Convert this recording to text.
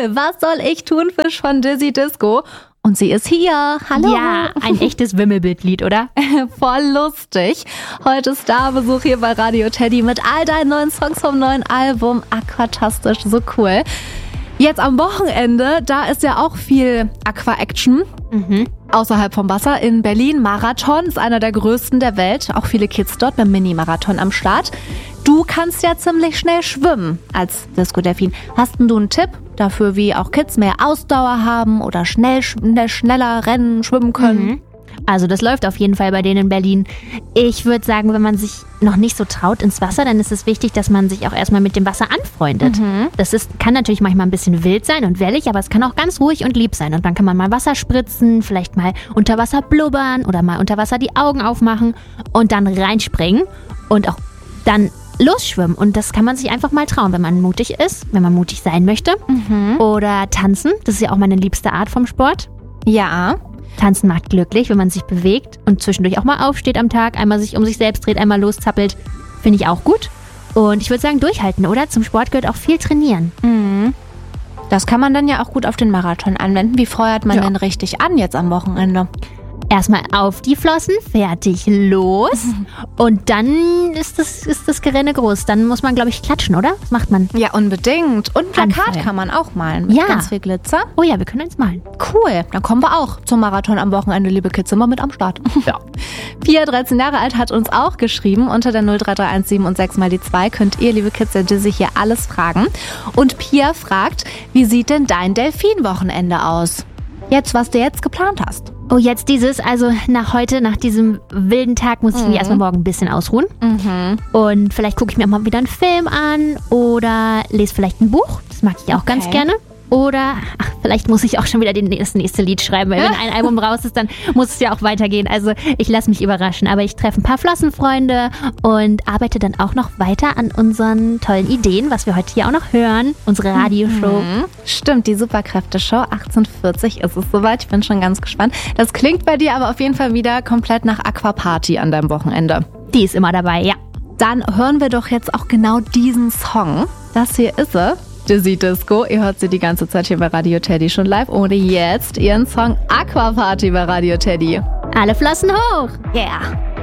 Was soll ich tun, Fisch von Dizzy Disco? Und sie ist hier. Hallo. Ja, ein echtes Wimmelbildlied, oder? Voll lustig. Heute Starbesuch hier bei Radio Teddy mit all deinen neuen Songs vom neuen Album. Aquatastisch, so cool. Jetzt am Wochenende, da ist ja auch viel Aqua-Action. Außerhalb vom Wasser in Berlin. Marathon ist einer der größten der Welt. Auch viele Kids dort beim Mini-Marathon am Start. Du kannst ja ziemlich schnell schwimmen als Disco-Delfin. Hast denn du einen Tipp dafür, wie auch Kids mehr Ausdauer haben oder schneller rennen, schwimmen können? Also das läuft auf jeden Fall bei denen in Berlin. Ich würde sagen, wenn man sich noch nicht so traut ins Wasser, dann ist es wichtig, dass man sich auch erstmal mit dem Wasser anfreundet. Das kann natürlich manchmal ein bisschen wild sein und wellig, aber es kann auch ganz ruhig und lieb sein. Und dann kann man mal Wasser spritzen, vielleicht mal unter Wasser blubbern oder mal unter Wasser die Augen aufmachen und dann reinspringen und auch dann losschwimmen. Und das kann man sich einfach mal trauen, wenn man mutig ist, wenn man mutig sein möchte. Oder tanzen, das ist ja auch meine liebste Art vom Sport. Ja. Tanzen macht glücklich, wenn man sich bewegt und zwischendurch auch mal aufsteht am Tag, einmal sich um sich selbst dreht, einmal loszappelt. Finde ich auch gut. Und ich würde sagen, durchhalten, oder? Zum Sport gehört auch viel trainieren. Das kann man dann ja auch gut auf den Marathon anwenden. Wie feuert man denn richtig an jetzt am Wochenende? Erstmal auf die Flossen, fertig, los. Und dann ist das Gerenne groß. Dann muss man, glaube ich, klatschen, oder? Was macht man? Ja, unbedingt. Und ein Plakat Anfeuern. kann man auch malen mit ganz viel Glitzer. Oh ja, wir können eins malen. Cool, dann kommen wir auch zum Marathon am Wochenende, liebe Kids, sind wir mit am Start. Ja. Pia, 13 Jahre alt, hat uns auch geschrieben. Unter der 03317 und 6 mal die 2 könnt ihr, liebe Kids, der Dizzy hier alles fragen. Und Pia fragt, wie sieht denn dein Delfin-Wochenende aus? Jetzt, was du jetzt geplant hast. Oh, jetzt nach diesem wilden Tag muss ich mich erstmal morgen ein bisschen ausruhen. Und vielleicht gucke ich mir auch mal wieder einen Film an oder lese vielleicht ein Buch. Das mag ich auch ganz gerne. Oder vielleicht muss ich auch schon wieder das nächste Lied schreiben, weil wenn ein Album raus ist, dann muss es ja auch weitergehen. Also ich lasse mich überraschen, aber ich treffe ein paar Flossenfreunde und arbeite dann auch noch weiter an unseren tollen Ideen, was wir heute hier auch noch hören, unsere Radioshow. Stimmt, die Superkräfte-Show, 18:40 ist es soweit, ich bin schon ganz gespannt. Das klingt bei dir aber auf jeden Fall wieder komplett nach Aquaparty an deinem Wochenende. Die ist immer dabei, ja. Dann hören wir doch jetzt auch genau diesen Song. Das hier ist sie. Dizzy Disco. Ihr hört sie die ganze Zeit hier bei Radio Teddy schon live. Ohne jetzt ihren Song Aquaparty bei Radio Teddy. Alle Flossen hoch! Yeah!